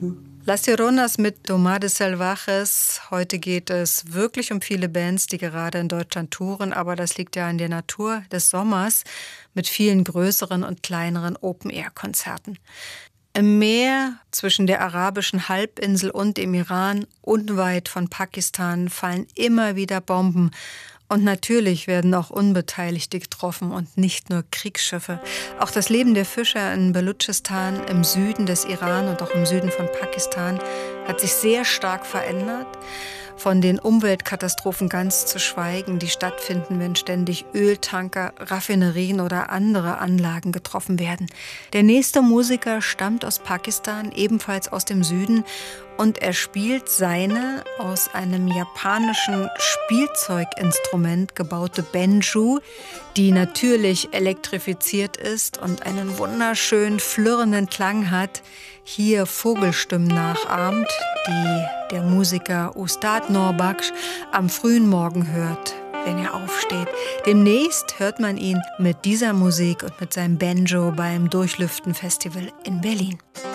Las Sironas mit Tomades Salvajes. Heute geht es wirklich um viele Bands, die gerade in Deutschland touren, aber das liegt ja in der Natur des Sommers mit vielen größeren und kleineren Open-Air-Konzerten. Im Meer zwischen der arabischen Halbinsel und dem Iran, unweit von Pakistan, fallen immer wieder Bomben. Und natürlich werden auch Unbeteiligte getroffen und nicht nur Kriegsschiffe. Auch das Leben der Fischer in Baluchistan, im Süden des Iran und auch im Süden von Pakistan hat sich sehr stark verändert. Von den Umweltkatastrophen ganz zu schweigen, die stattfinden, wenn ständig Öltanker, Raffinerien oder andere Anlagen getroffen werden. Der nächste Musiker stammt aus Pakistan, ebenfalls aus dem Süden, und er spielt seine aus einem japanischen Spielzeuginstrument gebaute Banjo, die natürlich elektrifiziert ist und einen wunderschönen, flirrenden Klang hat, hier Vogelstimmen nachahmt, die der Musiker Ustad Norbaksh am frühen Morgen hört, wenn er aufsteht. Demnächst hört man ihn mit dieser Musik und mit seinem Banjo beim Durchlüften-Festival in Berlin.